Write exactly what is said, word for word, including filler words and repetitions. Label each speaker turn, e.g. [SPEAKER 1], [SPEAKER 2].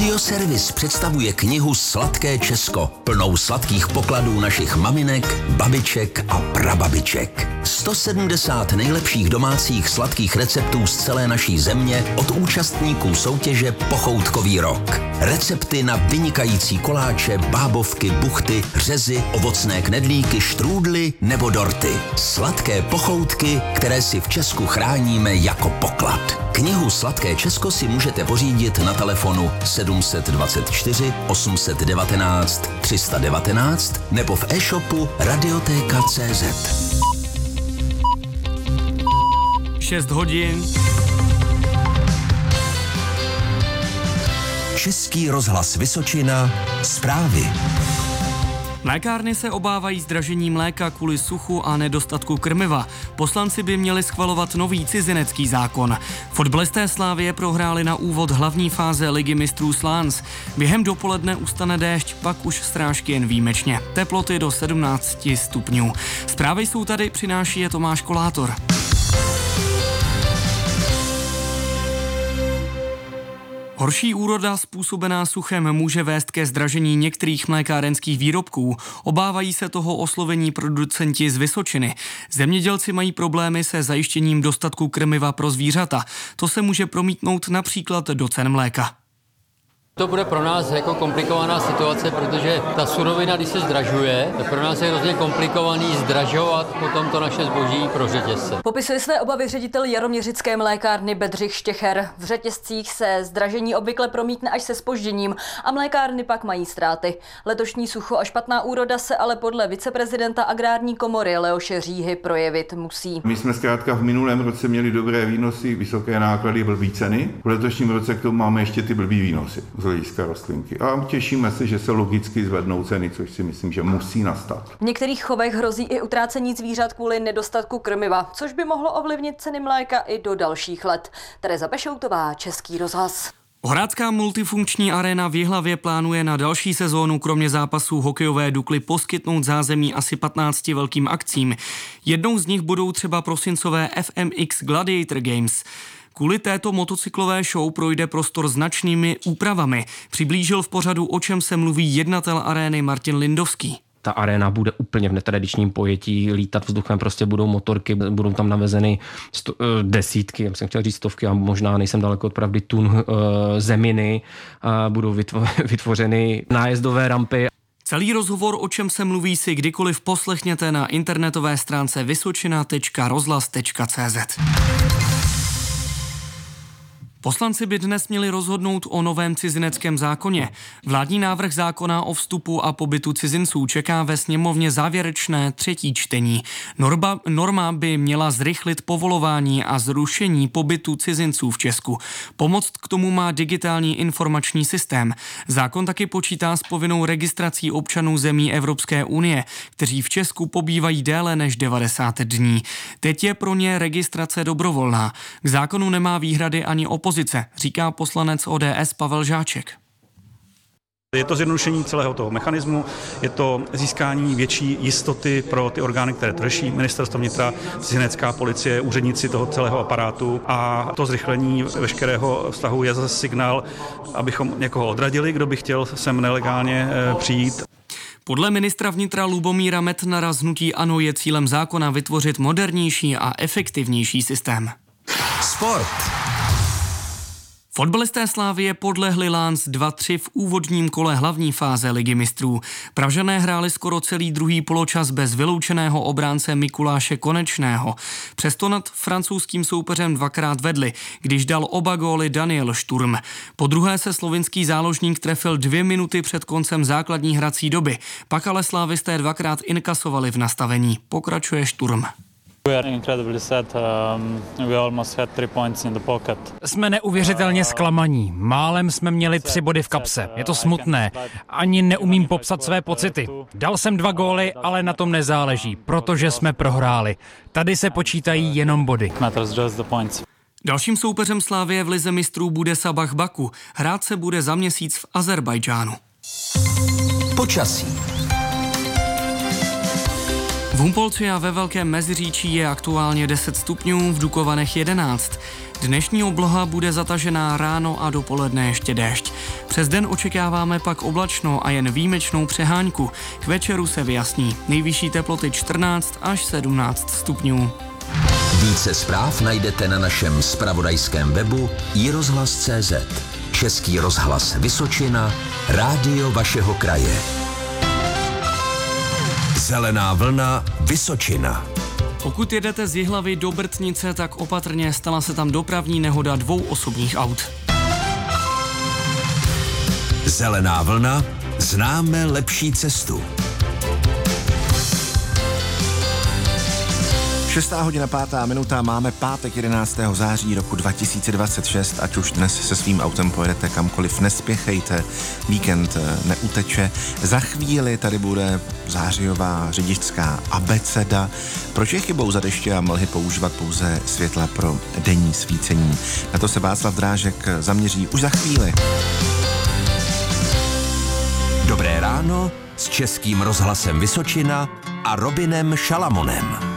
[SPEAKER 1] Radioservis představuje knihu Sladké Česko, plnou sladkých pokladů našich maminek, babiček a prababiček. sto sedmdesát nejlepších domácích sladkých receptů z celé naší země od účastníků soutěže Pochoutkový rok. Recepty na vynikající koláče, bábovky, buchty, řezy, ovocné knedlíky, štrůdly nebo dorty. Sladké pochoutky, které si v Česku chráníme jako poklad. Knihu Sladké Česko si můžete pořídit na telefonu sedm dvacet čtyři osm set devatenáct tři sta devatenáct nebo v e-shopu radioteka tečka cé zet.
[SPEAKER 2] šest hodin.
[SPEAKER 1] Český rozhlas Vysočina. Zprávy.
[SPEAKER 2] Mlékárny se obávají zdražení mléka kvůli suchu a nedostatku krmiva. Poslanci by měli schvalovat nový cizinecký zákon. Fotbalisté Slavie prohráli na úvod hlavní fáze Ligy mistrů Slans. Během dopoledne ustane déšť, pak už srážky jen výjimečně. Teploty do sedmnáct stupňů. Zprávy jsou tady, přináší je Tomáš Kolátor. Horší úroda způsobená suchem může vést ke zdražení některých mlékárenských výrobků. Obávají se toho oslovení producenti z Vysočiny. Zemědělci mají problémy se zajištěním dostatku krmiva pro zvířata. To se může promítnout například do cen mléka.
[SPEAKER 3] To bude pro nás jako komplikovaná situace, protože ta surovina, když se zdražuje, tak pro nás je hrozně komplikovaný zdražovat potom to naše zboží pro řetězce.
[SPEAKER 4] Popisuje své obavy ředitel jaroměřické mlékárny Bedřich Štěcher. V řetězcích se zdražení obvykle promítne až se zpožděním a mlékárny pak mají ztráty. Letošní sucho a špatná úroda se ale podle viceprezidenta agrární komory Leoše Říhy projevit musí.
[SPEAKER 5] My jsme zkrátka v minulém roce měli dobré výnosy, vysoké náklady, blbý ceny. V letošním roce k tomu máme ještě ty blbý výnosy z hlediska rostlinky. A těšíme se, že se logicky zvednou ceny, což si myslím, že musí nastat.
[SPEAKER 4] V některých chovech hrozí i utrácení zvířat kvůli nedostatku krmiva, což by mohlo ovlivnit ceny mléka i do dalších let. Tereza Pešoutová, Český rozhlas.
[SPEAKER 2] Hrácká multifunkční aréna v Jihlavě plánuje na další sezónu kromě zápasů hokejové Dukly poskytnout zázemí asi patnácti velkým akcím. Jednou z nich budou třeba prosincové F M X Gladiator Games. Kvůli této motocyklové show projde prostor značnými úpravami. Přiblížil v pořadu, o čem se mluví, jednatel arény Martin Lindovský.
[SPEAKER 6] Ta aréna bude úplně v netradičním pojetí, lítat vzduchem, prostě budou motorky, budou tam navezeny sto, desítky, já jsem chtěl říct stovky a možná nejsem daleko od pravdy, tun uh, zeminy, uh, budou vytvo- vytvořeny nájezdové rampy.
[SPEAKER 2] Celý rozhovor, o čem se mluví, si kdykoliv poslechněte na internetové stránce vysočina tečka rozhlas tečka cé zet. Poslanci by dnes měli rozhodnout o novém cizineckém zákoně. Vládní návrh zákona o vstupu a pobytu cizinců čeká ve sněmovně závěrečné třetí čtení. Norma, norma by měla zrychlit povolování a zrušení pobytu cizinců v Česku. Pomoct k tomu má digitální informační systém. Zákon taky počítá s povinnou registrací občanů zemí Evropské unie, kteří v Česku pobývají déle než devadesát dní. Teď je pro ně registrace dobrovolná. K zákonu nemá výhrady ani opozice, říká poslanec O D S Pavel Žáček.
[SPEAKER 7] Je to zjednodušení celého toho mechanismu, je to získání větší jistoty pro ty orgány, které to řeší, ministerstvo vnitra, cizinecká policie, úředníci toho celého aparátu, a to zrychlení veškerého vztahu je zase signál, abychom někoho odradili, kdo by chtěl sem nelegálně přijít.
[SPEAKER 2] Podle ministra vnitra Lubomíra Metnara z hnutí ANO je cílem zákona vytvořit modernější a efektivnější systém.
[SPEAKER 1] Sport.
[SPEAKER 2] Fotbalisté Slavie podlehli Lans dva tři v úvodním kole hlavní fáze Ligy mistrů. Pražané hráli skoro celý druhý poločas bez vyloučeného obránce Mikuláše Konečného. Přesto nad francouzským soupeřem dvakrát vedli, když dal oba góly Daniel Šturm. Po druhé se slovinský záložník trefil dvě minuty před koncem základní hrací doby. Pak ale slávisté dvakrát inkasovali v nastavení. Pokračuje Šturm.
[SPEAKER 8] Jsme neuvěřitelně zklamaní. Málem jsme měli tři body v kapse. Je to smutné. Ani neumím popsat své pocity. Dal jsem dva góly, ale na tom nezáleží, protože jsme prohráli. Tady se počítají jenom body.
[SPEAKER 2] Dalším soupeřem Slavie v lize mistrů bude Sabah Baku. Hrát se bude za měsíc v Azerbajdžánu.
[SPEAKER 1] Počasí.
[SPEAKER 2] V Humpolci a ve Velkém Meziříčí je aktuálně deset stupňů, v Dukovanech jedenáct. Dnešní obloha bude zatažená ráno a dopoledne ještě déšť. Přes den očekáváme pak oblačno a jen výjimečnou přehánku. K večeru se vyjasní. Nejvyšší teploty čtrnáct až sedmnáct stupňů.
[SPEAKER 1] Více zpráv najdete na našem zpravodajském webu i rozhlas tečka cé zet. Český rozhlas Vysočina, rádio vašeho kraje. Zelená vlna Vysočina.
[SPEAKER 2] Pokud jedete z Jihlavy do Brtnice, tak opatrně, stala se tam dopravní nehoda dvou osobních aut.
[SPEAKER 1] Zelená vlna, známe lepší cestu.
[SPEAKER 9] Šestá hodina, pátá minuta, máme pátek jedenáctého září roku dva tisíce dvacet šest, ať už dnes se svým autem pojedete kamkoliv, nespěchejte, víkend neuteče. Za chvíli tady bude zářijová řidičská abeceda. Proč je chybou za deště a mlhy používat pouze světla pro denní svícení? Na to se Václav Drážek zaměří už za chvíli.
[SPEAKER 1] Dobré ráno s Českým rozhlasem Vysočina a Robinem Šalamonem.